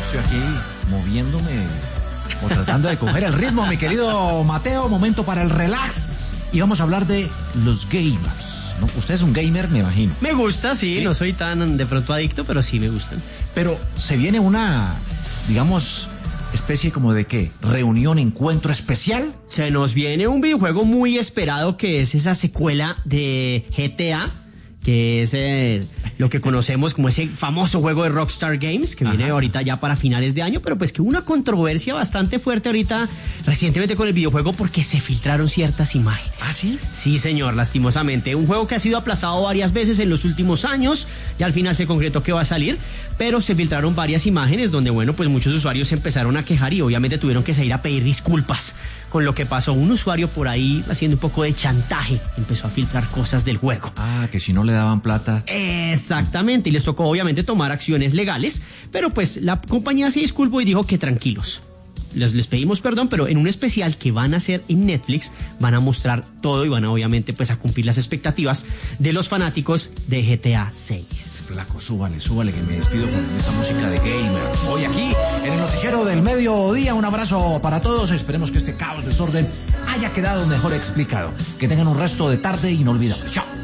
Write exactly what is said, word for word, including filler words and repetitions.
Estoy aquí moviéndome o tratando de coger el ritmo, mi querido Mateo. Momento para el relax. Y vamos a hablar de los gamers, ¿no? Usted es un gamer, me imagino. Me gusta, sí, sí, no soy tan de pronto adicto, pero sí me gustan. Pero se viene una, digamos, especie como de ¿qué? Reunión, encuentro especial. Se nos viene un videojuego muy esperado que es esa secuela de G T A, que es eh, lo que conocemos como ese famoso juego de Rockstar Games, que viene Ajá. ahorita ya para finales de año, pero pues que hubo una controversia bastante fuerte ahorita recientemente con el videojuego porque se filtraron ciertas imágenes. ¿Ah, sí? Sí, señor, lastimosamente. Un juego que ha sido aplazado varias veces en los últimos años, y al final se concretó que va a salir, pero se filtraron varias imágenes donde, bueno, pues muchos usuarios se empezaron a quejar y obviamente tuvieron que salir a pedir disculpas con lo que pasó. Un usuario por ahí haciendo un poco de chantaje empezó a filtrar cosas del juego. Ah, que si no le daban plata. Exactamente, y les tocó obviamente tomar acciones legales, pero pues la compañía se disculpó y dijo que tranquilos. Les, les pedimos perdón, pero en un especial que van a hacer en Netflix van a mostrar todo y van a obviamente pues a cumplir las expectativas de los fanáticos de G T A seis. Flaco, súbale, súbale que me despido con esa música de gamer. Hoy aquí en el noticiero del mediodía, un abrazo para todos. Esperemos que este caos, desorden haya quedado mejor explicado. Que tengan un resto de tarde inolvidable. Chao.